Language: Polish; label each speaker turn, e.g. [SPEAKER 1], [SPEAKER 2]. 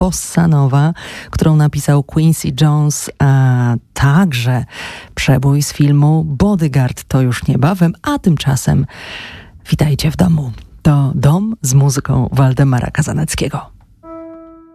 [SPEAKER 1] Bossa Nova, którą napisał Quincy Jones, a także przebój z filmu Bodyguard to już niebawem, a tymczasem witajcie w domu. To Dom z muzyką Waldemara Kazaneckiego.